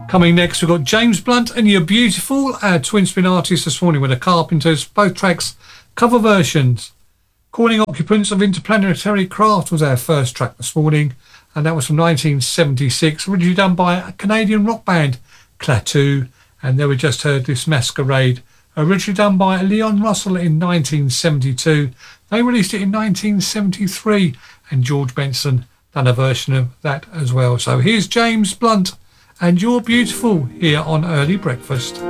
Coming next, we've got James Blunt and You're Beautiful, our twin spin artists this morning with the Carpenters, both tracks cover versions. Calling Occupants of Interplanetary Craft was our first track this morning, and that was from 1976, originally done by a Canadian rock band, Klaatu, and then we just heard this Masquerade, originally done by Leon Russell in 1972. They released it in 1973, and George Benson done a version of that as well. So here's James Blunt and You're Beautiful here on Early Breakfast.